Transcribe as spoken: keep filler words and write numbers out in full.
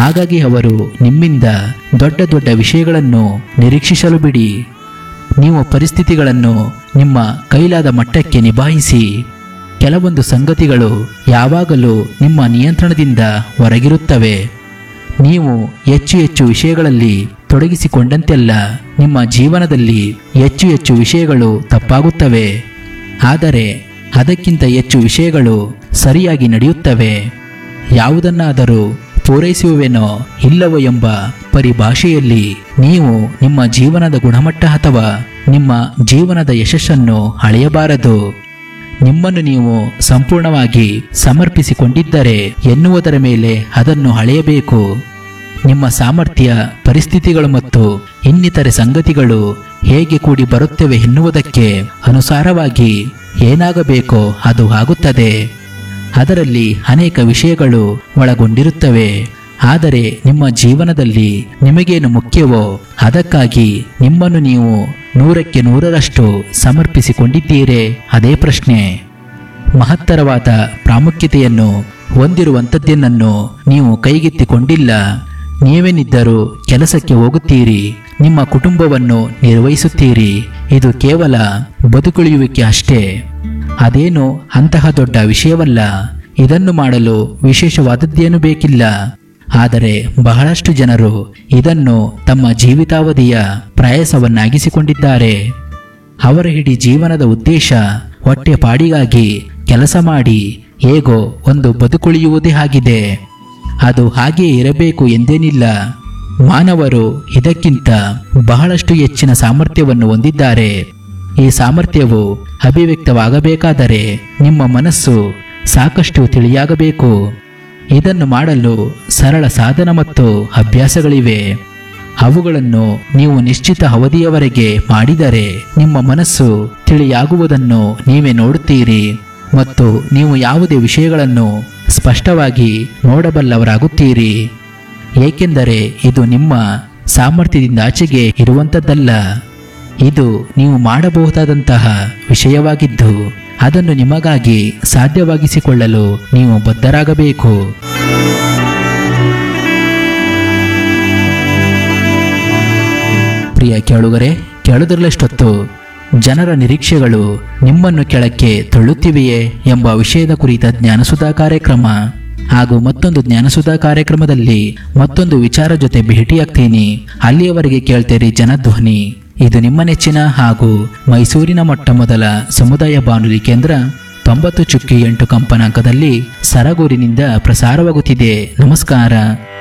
ಹಾಗಾಗಿ ಅವರು ನಿಮ್ಮಿಂದ ದೊಡ್ಡ ದೊಡ್ಡ ವಿಷಯಗಳನ್ನು ನಿರೀಕ್ಷಿಸಲು ಬಿಡಿ. ನೀವು ಪರಿಸ್ಥಿತಿಗಳನ್ನು ನಿಮ್ಮ ಕೈಲಾದ ಮಟ್ಟಕ್ಕೆ ನಿಭಾಯಿಸಿ. ಕೆಲವೊಂದು ಸಂಗತಿಗಳು ಯಾವಾಗಲೂ ನಿಮ್ಮ ನಿಯಂತ್ರಣದಿಂದ ಹೊರಗಿರುತ್ತವೆ. ನೀವು ಹೆಚ್ಚು ಹೆಚ್ಚು ವಿಷಯಗಳಲ್ಲಿ ತೊಡಗಿಸಿಕೊಂಡಂತೆಲ್ಲ ನಿಮ್ಮ ಜೀವನದಲ್ಲಿ ಹೆಚ್ಚು ಹೆಚ್ಚು ವಿಷಯಗಳು ತಪ್ಪಾಗುತ್ತವೆ. ಆದರೆ ಅದಕ್ಕಿಂತ ಹೆಚ್ಚು ವಿಷಯಗಳು ಸರಿಯಾಗಿ ನಡೆಯುತ್ತವೆ. ಯಾವುದನ್ನಾದರೂ ಪೂರೈಸುವೆನೋ ಇಲ್ಲವೋ ಎಂಬ ಪರಿಭಾಷೆಯಲ್ಲಿ ನೀವು ನಿಮ್ಮ ಜೀವನದ ಗುಣಮಟ್ಟ ಅಥವಾ ನಿಮ್ಮ ಜೀವನದ ಯಶಸ್ಸನ್ನು ಅಳೆಯಬಾರದು. ನಿಮ್ಮನ್ನು ನೀವು ಸಂಪೂರ್ಣವಾಗಿ ಸಮರ್ಪಿಸಿಕೊಂಡಿದ್ದರೆ ಎನ್ನುವುದರ ಮೇಲೆ ಅದನ್ನು ಅಳೆಯಬೇಕು. ನಿಮ್ಮ ಸಾಮರ್ಥ್ಯ, ಪರಿಸ್ಥಿತಿಗಳು ಮತ್ತು ಇನ್ನಿತರೆ ಸಂಗತಿಗಳು ಹೇಗೆ ಕೂಡಿ ಬರುತ್ತವೆ ಎನ್ನುವುದಕ್ಕೆ ಅನುಸಾರವಾಗಿ ಏನಾಗಬೇಕೋ ಅದು ಆಗುತ್ತದೆ. ಅದರಲ್ಲಿ ಅನೇಕ ವಿಷಯಗಳು ಒಳಗೊಂಡಿರುತ್ತವೆ. ಆದರೆ ನಿಮ್ಮ ಜೀವನದಲ್ಲಿ ನಿಮಗೇನು ಮುಖ್ಯವೋ ಅದಕ್ಕಾಗಿ ನಿಮ್ಮನ್ನು ನೀವು ನೂರಕ್ಕೆ ನೂರರಷ್ಟು ಸಮರ್ಪಿಸಿಕೊಂಡಿದ್ದೀರೇ? ಅದೇ ಪ್ರಶ್ನೆ. ಮಹತ್ತರವಾದ ಪ್ರಾಮುಖ್ಯತೆಯನ್ನು ಹೊಂದಿರುವಂಥದ್ದೇನನ್ನು ನೀವು ಕೈಗೆತ್ತಿಕೊಂಡಿಲ್ಲ. ನೀವೇನಿದ್ದರೂ ಕೆಲಸಕ್ಕೆ ಹೋಗುತ್ತೀರಿ, ನಿಮ್ಮ ಕುಟುಂಬವನ್ನು ನಿರ್ವಹಿಸುತ್ತೀರಿ. ಇದು ಕೇವಲ ಬದುಕುಳಿಯುವಿಕೆ ಅಷ್ಟೇ. ಅದೇನು ಅಂತಹ ದೊಡ್ಡ ವಿಷಯವಲ್ಲ. ಇದನ್ನು ಮಾಡಲು ವಿಶೇಷವಾದದ್ದೇನೂ ಬೇಕಿಲ್ಲ. ಆದರೆ ಬಹಳಷ್ಟು ಜನರು ಇದನ್ನು ತಮ್ಮ ಜೀವಿತಾವಧಿಯ ಪ್ರಯಾಸವನ್ನಾಗಿಸಿಕೊಂಡಿದ್ದಾರೆ. ಅವರ ಇಡೀ ಜೀವನದ ಉದ್ದೇಶ ಹೊಟ್ಟೆಪಾಡಿಗಾಗಿ ಕೆಲಸ ಮಾಡಿ ಹೇಗೋ ಒಂದು ಬದುಕುಳಿಯುವುದೇ ಆಗಿದೆ. ಅದು ಹಾಗೆಯೇ ಇರಬೇಕು ಎಂದೇನಿಲ್ಲ. ಮಾನವರು ಇದಕ್ಕಿಂತ ಬಹಳಷ್ಟು ಹೆಚ್ಚಿನ ಸಾಮರ್ಥ್ಯವನ್ನು ಹೊಂದಿದ್ದಾರೆ. ಈ ಸಾಮರ್ಥ್ಯವು ಅಭಿವ್ಯಕ್ತವಾಗಬೇಕಾದರೆ ನಿಮ್ಮ ಮನಸ್ಸು ಸಾಕಷ್ಟು ತಿಳಿಯಾಗಬೇಕು. ಇದನ್ನು ಮಾಡಲು ಸರಳ ಸಾಧನ ಮತ್ತು ಅಭ್ಯಾಸಗಳಿವೆ. ಅವುಗಳನ್ನು ನೀವು ನಿಶ್ಚಿತ ಅವಧಿಯವರೆಗೆ ಮಾಡಿದರೆ ನಿಮ್ಮ ಮನಸ್ಸು ತಿಳಿಯಾಗುವುದನ್ನು ನೀವೇ ನೋಡುತ್ತೀರಿ ಮತ್ತು ನೀವು ಯಾವುದೇ ವಿಷಯಗಳನ್ನು ಸ್ಪಷ್ಟವಾಗಿ ನೋಡಬಲ್ಲವರಾಗುತ್ತೀರಿ. ಏಕೆಂದರೆ ಇದು ನಿಮ್ಮ ಸಾಮರ್ಥ್ಯದಿಂದ ಆಚೆಗೆ ಇರುವಂಥದ್ದಲ್ಲ. ಇದು ನೀವು ಮಾಡಬಹುದಾದಂತಹ ವಿಷಯವಾಗಿದ್ದು ಅದನ್ನು ನಿಮಗಾಗಿ ಸಾಧ್ಯವಾಗಿಸಿಕೊಳ್ಳಲು ನೀವು ಬದ್ಧರಾಗಬೇಕು. ಪ್ರಿಯ ಕೇಳುಗರೆ, ಕೇಳುವುದರಲ್ಲಷ್ಟೊತ್ತು ಜನರ ನಿರೀಕ್ಷೆಗಳು ನಿಮ್ಮನ್ನು ಕೆಳಕ್ಕೆ ತಳ್ಳುತ್ತಿವೆಯೇ ಎಂಬ ವಿಷಯದ ಕುರಿತ ಜ್ಞಾನಸುಧಾ ಕಾರ್ಯಕ್ರಮ ಹಾಗೂ ಮತ್ತೊಂದು ಜ್ಞಾನಸುಧಾ ಕಾರ್ಯಕ್ರಮದಲ್ಲಿ ಮತ್ತೊಂದು ವಿಚಾರ ಜೊತೆ ಭೇಟಿಯಾಗ್ತೀನಿ. ಅಲ್ಲಿಯವರೆಗೆ ಕೇಳ್ತೀರಿ ಜನಧ್ವನಿ. ಇದು ನಿಮ್ಮ ನೆಚ್ಚಿನ ಹಾಗೂ ಮೈಸೂರಿನ ಮೊಟ್ಟ ಮೊದಲ ಸಮುದಾಯ ಬಾನುಲಿ ಕೇಂದ್ರ ತೊಂಬತ್ತು ಚುಕ್ಕಿ ಎಂಟು ಕಂಪನಾಂಕದಲ್ಲಿ ಸರಗೂರಿನಿಂದ ಪ್ರಸಾರವಾಗುತ್ತಿದೆ. ನಮಸ್ಕಾರ.